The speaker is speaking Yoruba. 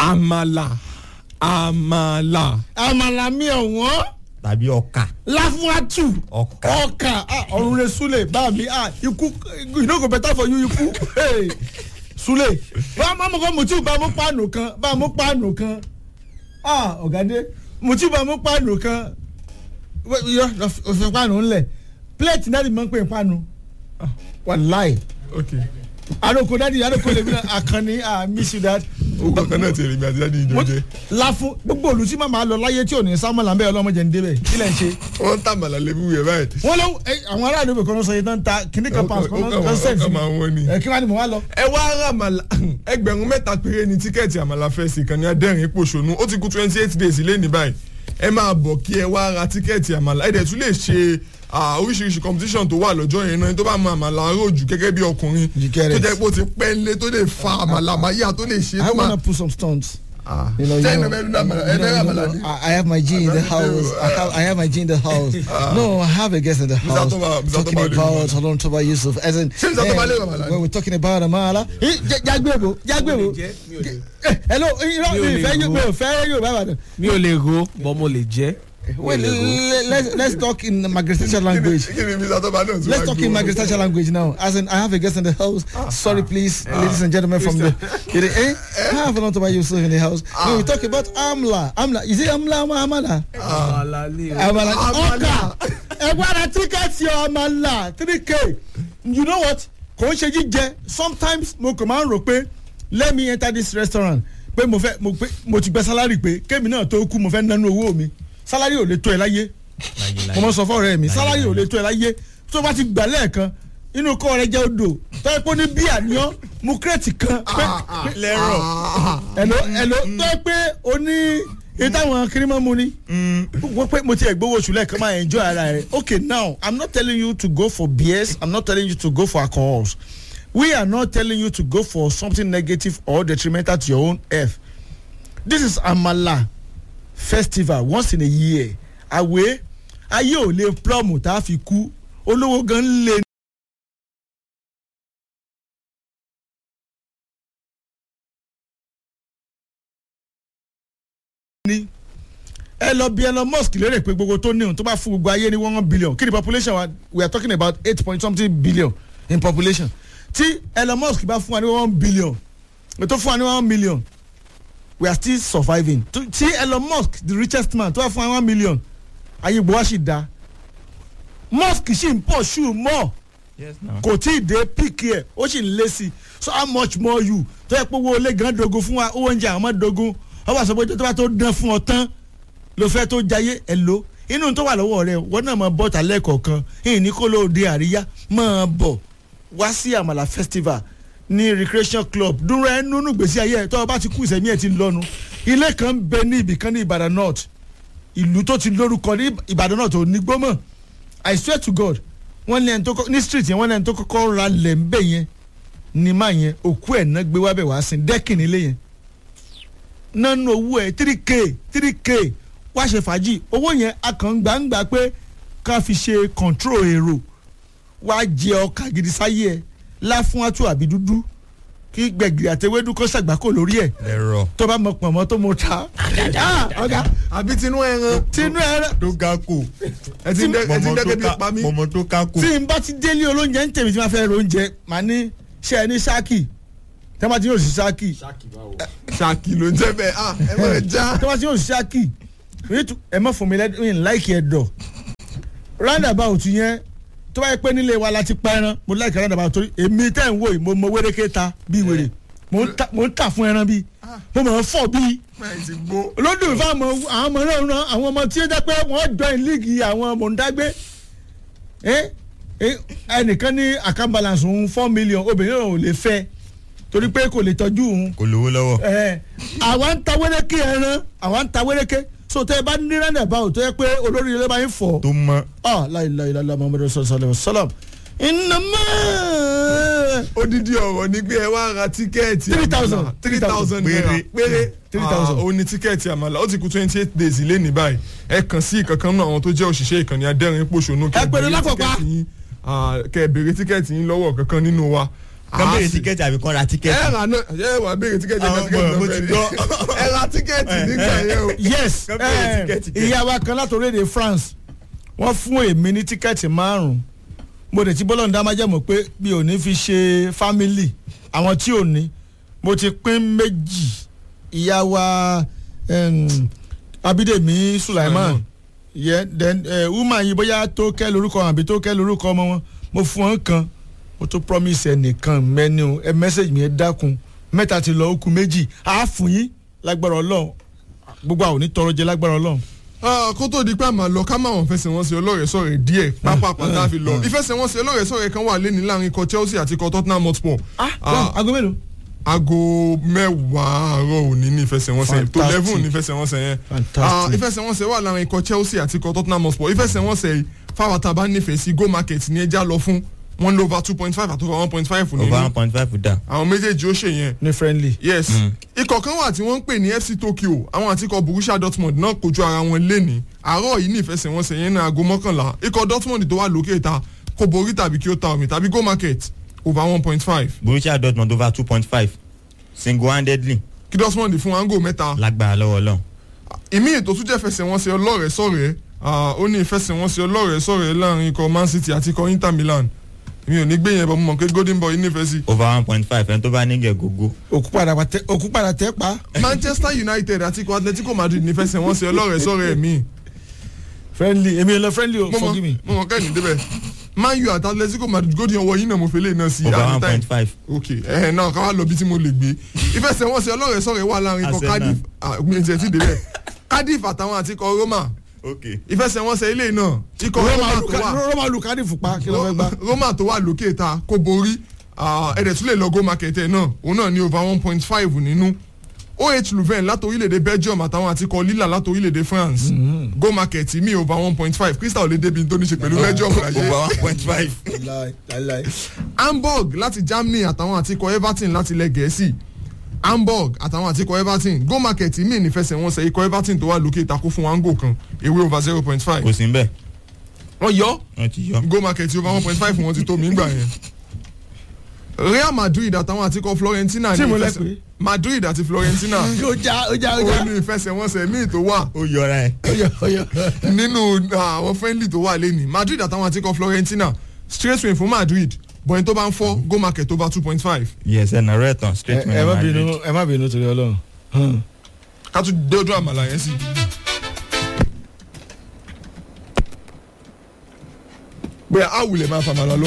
àmàlà mi ọ̀wọ́n. tàbí ọkà. láfúrátù ọkà ọ̀run rẹ̀ súlẹ̀ bá mi ikú you no go better for you ikú súlẹ̀ bá mọ̀ kọ́ mùtí bá mú páànù kan ọ̀gádé mùtí bá mú páànù kan òfin páànù ńlẹ̀ plate náà ni mo ń pè páànù wàláì. Adoko dadi adoko lèmi náà Àkànní miss you dad. Ogun kan náà ti rí mi àti dadi ìjọ jẹ. Láfún gbogbo olùsí máa lọ láyé tí ò ní sámọ́lá ń bẹ́ẹ̀ ọlọ́mọdé ń débẹ̀ kí lẹ́ ń ṣe. Wọ́n ń tà màlà lébú yẹn báyìí. Wọ́n lọ àwọn aráàlú ìbò kan sọ yìí tán ta kìnnì kan pounds kan sẹ́ǹsì. Kí wàá ni mo wá lọ. Ẹ wá ra àmàlà ẹgbẹ̀rún mẹ́ta péré ní tíkẹ́ẹ̀tì àmàlà fẹ́ẹ̀sì kan ní Adẹ́rìn Pòṣónú ó ti kú 28 days lé ní báyìí. Ẹ máa bọ̀ kí ẹ wá ra tíkẹ́ẹ̀tì àmàlà ẹ dẹ̀ tún lè ṣe oríṣiríṣi competition tó wà lọ́jọ́ yẹn náà tó bá mọ àmàlà aróòjù gẹ́gẹ́ bí ọkùnrin tó jẹ́ pé ó ti pẹ́ ńlé tó lè fa àmàlà máyà tó lè ṣe. I wanna put some stunts. I have my G in the house. I have my G in the house. No, I have a guest in the house. Talking about Olorun Toba Yusuf. As in, when we're talking about Amala. Jagbebo. Hello, mi ò lè ro bọ́ mo lè jẹ́. Well, let's talk in Magristacha language. Let's talk in Magristacha language now. As in, I have a guest in the house. Sorry, please, ladies and gentlemen from the. I have Olorun Toba Yusuf in the house. When we talk about Amla, is it Amla or Amala? Amala. Okay. What tickets your Amala 3K? You know what? Sometimes mo command rope. Let me enter this restaurant. Pé mo ti gba salary pé kémi náà tó kú mo fẹ́ nánú owó mi. Salary ò lè tó ẹ láyé. Mo mọ sọ fún ọ̀rẹ́ mi salary ò lè tó ẹ láyé. Tó bá ti gbà lẹ́ẹ̀kan inú kọ́ rẹ jẹ́ odò tó ẹ pé ní bí àníyàn mú kírètì kan lẹ́rọ̀. Hello tó ẹ pé o ní ìtàwọn kírímọ́ mu ni. Wọ́n pé mo ti ẹ̀ gbowó oṣù lẹ́ẹ̀kan máa enjoy ara rẹ̀. Okay, now I'm not telling you to go for beers. I'm not telling you to go for alcohols. We are not telling you to go for something negative or detrimental to your own health. This is Amala festival once in a year. Àwẹ̀ ayé ò lè plọ́mù tá a fi kú olówó gan lè. Ẹ lọ bí Elon Musk lérè pé gbogbo tó ní òun tó bá fún gbogbo ayé ní 1 billion kí ni population wa we are talking about 8 point something billion in population. Tí Elon Musk bá fún wa ní 1 billion tó fún wa ní 1 million we are still surviving. Tí Elon Musk the richest man tó wá fún wa 1 million ayé gbọ́ wá sì dá Musk sì ń pọ̀ ṣù mọ́ kò tí ì dé peak ẹ̀ ó sì ń lé sí so how much more you tó yẹ pé owó olé gan dogun fún wa owó oúnjẹ àwọn ọmọ dogun ọwọ́ àṣọ tó bá tó dán fún ọ tán ló fẹ́ tó jayé ẹ̀ ló inú tó wà lọ́wọ́ rẹ̀ wọ́n náà máa bọ́ ta lẹ́ẹ̀kọ̀ọ̀kan ìní kó ló dé àríyá máa bọ̀ wá sí Àmàlà festival ní recreation club dúró ẹ nínú gbèsè ayé ẹ tó o bá ti kú ìsẹ̀mí ẹ ti lọ́nu ilé kan bẹ ní ibì kan ní Ìbàdàn North ìlú tó ti lórúkọ ní Ìbàdàn North ò ní gbọ́mọ̀ I swear to God wọ́n ní ẹni tó ní street yẹn wọ́n ní ẹni tó kọ́kọ́ ra lẹ̀ ń bẹ̀ yẹn ní má yẹn òkú ẹ̀ náà gbé wá bẹ̀ wá sí dẹ́kìn nílé yẹn nánú owó ẹ̀ 3k wá ṣe fàájì owó yẹn akàngbàǹgbà pé ká fi ṣe control èrò wá jẹ ọkà gidi sáyé ẹ láfún àtú àbí dúdú kí gbẹ̀gìrì àtẹwédú kó ṣàgbákò lórí ẹ̀ tó bá mọ pọ̀nmọ́ tó mọ ta ọ̀gá àbí tinú ẹran tó ga kò ẹ ti dẹ́gẹ́ bí pa mí pọ̀nmọ́ tó ká kò. tí n bá ti délé olóúnjẹ ń tèmi tí wọ́n fẹ́ ro oúnjẹ màá ní ṣe ẹ ní ṣáàkì tí wọ́n bá ti yóò sí ṣáàkì ṣáàkì ló ń jẹ́ bẹ́ẹ̀ ẹ mọ̀ ẹ já tí wọ́n bá ti yóò sí ṣáàkì ẹ mọ̀ fún mi lẹ́yìn láìkì ẹ̀ dọ̀ roundabout yẹn tó bá yẹ pé nílé wa la ti pa ẹran mo láìka roundabout torí èmi tẹ́ ń wò yìí mo mọ wéréké ta bí wèrè mo ń tà fún ẹran bí mo mọ̀ ọ́ fọ̀ bí olódùn fún àwọn ọmọ náà ràn àwọn ọmọ tí ó jẹ́ pé wọ́n join league àwọn mọ̀ndágbé ẹnìkan ní account balance òun 4 million obìnrin náà ò lè fẹ́ torí pé kò lè tọ́jú òun kò lówó lọ́wọ́. àwa ń ta wéréké ẹran àwa ń ta wéréké so tẹ bá ní roundabout tó yẹ pé olórí ilé bá yín fọ. tó mọ. láìláìláìlá Muhammadu sallallahu alaihi wasallam. Innama. Odidi ọ̀rọ̀ ní pé ẹ wá ra tíkẹ́ẹ̀tì 3,000 péré 3,000 ó ní tíkẹ́ẹ̀tì Àmàlà ó ti kú 28 days ilé ní báyìí ẹ kàn sí ìkankan náà àwọn tó jẹ́ òṣìṣẹ́ ìkànnì Adẹ́rìn Pòṣónú ẹ pẹ̀lú lápapá kẹ́ ẹ béèrè tíkẹ́ẹ̀tì yín lọ́wọ́ kankan nínú wa kán béèrè tíkẹ́ẹ̀tì àbí kán ra tíkẹ́ẹ̀tì. ẹ rà náà ẹ wà béèrè tíkẹ́ẹ̀tì mo ti gbọ́. ẹ ra tíkẹ́ẹ̀tì nígbà yẹn o. yes Kán béèrè tíkẹ́ẹ̀tì kẹ́. ìyá wa kan láti orílẹ̀-èdè France wọ́n fún èmi ní tíkẹ́ẹ̀tì 5 mo dẹ̀ ti bọ́lọ̀ ń dá máa jẹ́ mọ̀ pé mi ò ní fi ṣe family àwọn tí ò ní mo ti pín 2 ìyá wa Abídèmí Sulaiman then woman yìí bóyá tó kẹ́ lórúkọ àbí tó kẹ́ lórúkọ ọmọ wọn mo fún wọn kan mo tó promise ẹnìkan mẹ́nu ẹ message mi ẹ dákun 3 ti lọ ó kù 2 àá fún yín lágbára Ọlọ́run gbogbo àwọn onítọrọ jẹ lágbára Ọlọ́run. kó tó di pé àmà lọ ká máa wọn fẹsẹ̀wọnsẹ̀ ọlọ́rẹ̀ẹ́sọ̀rẹ̀ díẹ̀ pápápá tá a fi lọ ìfẹsẹ̀wọnsẹ̀ ọlọ́rẹ̀ẹ́sọ̀rẹ̀ kan wà lẹ́ni láàrin ikọ̀ Chelsea àti ikọ̀ Tottenham Hotspur. aago mélòó. aago 10 àárọ̀ òní ní ìfẹsẹ̀wọnsẹ̀ tó 11 ní ìfẹsẹ̀wọnsẹ̀ yẹn. ìfẹsẹ̀wọnsẹ̀ wà láàrin ikọ̀ Chelsea àti ikọ̀ Tottenham Hotspur ìfẹsẹ̀wọnsẹ̀ fáwọn tá a bá nífẹ̀ẹ́ sí go market ní ẹja lọ fún one over 2.5 àti over 1.5 nínú. over 1.5 dá. àwọn méjèèjì ó ṣe yẹn. ní friendly. yes ikọ̀ kan wà tí wọ́n ń pè ní FC Tokyo àwọn àti ikọ̀ Borussia Dortmund náà kojú ara wọn lẹ́ni àárọ̀ yìí ní ìfẹsẹ̀wọnsẹ̀ yẹn ní aago 11 ikọ̀ Dortmund tó wà lókè ta kò borí tàbí kí ó ta omi tàbí go market over 1.5. Borussia Dortmund over 2.5 single handedly. kí Dortmund fún ango 3. lágbára lọ́wọ́ Ọlọ́run. ìmí ètò tún jẹ́ ìfẹsẹ̀wọnsẹ̀ ọlọ́rẹ̀ẹ́sọ̀rẹ́ ó ní ìfẹsẹ̀wọnsẹ̀ ọlọ́rẹ̀ẹ́sọ̀rẹ́ láàrin ikọ̀ Man City àti ikọ̀ Inter Milan mi ò ní gbé yẹn bọ́ mo mọ̀ pé Golden Boy nífẹ̀ẹ́ sí. over 1.5 ẹni tó bá nígẹ̀ gógó. òkú padà tẹ́ pa. Manchester United àti ikọ̀ Atletico Madrid nífẹsẹ̀wọnsẹ̀ ọlọ́rẹ̀ẹ́sọ̀rẹ́ mi. friendly èmi lọ friendly o forgive me. mo mọ̀ kẹ́ni débẹ̀ Man U àti Atletico Madrid Golden ọwọ́ yìí náà mo fẹ́lẹ́ náà sí. over 1.5. ok náà ká wá lọ bí tí mo lè gbé ìfẹsẹ̀wọnsẹ̀ ọlọ́rẹ̀ẹ́sọ̀rẹ́ wà láàrin ikọ̀ Cardiff mi ti ẹ̀ ti débẹ̀ Cardiff àtàwọn àti ikọ̀ Roma ìfẹsẹ̀wọnsẹ̀ ilé náà ikọ̀ Roma lu Cardiff pa kí ló fẹ́ gbá. Roma tó wà lókè ta kò borí ẹ̀rẹ̀ tún lè lọ go market ẹ̀ náà òun náà ní over 1.5 nínú OH Leuven láti orílẹ̀-èdè Belgium àtàwọn àti ikọ̀ Lille láti orílẹ̀-èdè France go market mi over 1.5 Crystal lè débi tó ní ṣe pẹ̀lú Belgium láyé over 1.5. Hamburg láti Germany àtàwọn àti ikọ̀ Everton láti ilẹ̀ Gẹ̀ẹ́sì Hamburg àtàwọn àti ikọ̀ Everton go market mi nífẹsẹ̀wọnsẹ̀ ikọ̀ Everton tó wà lókè ìtakò fún wango kan ewé over 0.5. kò sí nbẹ. wọ́n yọ wọ́n ti yọ. go market over 1.5 wọ́n ti tó mi gbà yẹn. Real Madrid àtàwọn àti ikọ̀ Florentina ní ìfẹsẹ̀ Madrid àti Florentina ó já ó ní ìfẹsẹ̀wọnsẹ̀ míì tó wà ó yọra ẹ. nínú àwọn friendly tó wà lẹ́nìí Madrid àtàwọn àti ikọ̀ Florentina straight win fún Madrid bọ̀yìn tó bá ń fọ́ go market over 2.5. yes ẹ nà rẹ tán straight man. ẹ má bínú torí Ọlọ́run. ká tún dé ojú àmàlà yẹn sí. bóyá àwùlẹ̀ máa fa àmàlà lọ.